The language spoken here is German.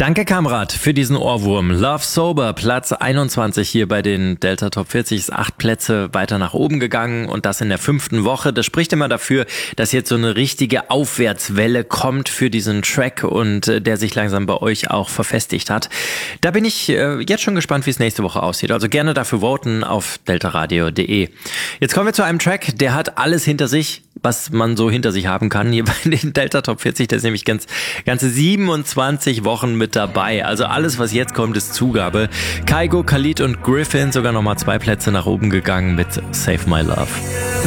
Danke Kamrat für diesen Ohrwurm. Love Sober, Platz 21 hier bei den Delta Top 40, ist 8 Plätze weiter nach oben gegangen und das in der 5. Woche. Das spricht immer dafür, dass jetzt so eine richtige Aufwärtswelle kommt für diesen Track und der sich langsam bei euch auch verfestigt hat. Da bin ich jetzt schon gespannt, wie es nächste Woche aussieht. Also gerne dafür voten auf deltaradio.de. Jetzt kommen wir zu einem Track, der hat alles hinter sich, was man so hinter sich haben kann. Hier bei den Delta Top 40, der ist nämlich ganze 27 Wochen mit dabei. Also alles, was jetzt kommt, ist Zugabe. Kygo, Khalid und Griffin sogar nochmal 2 Plätze nach oben gegangen mit Save My Love.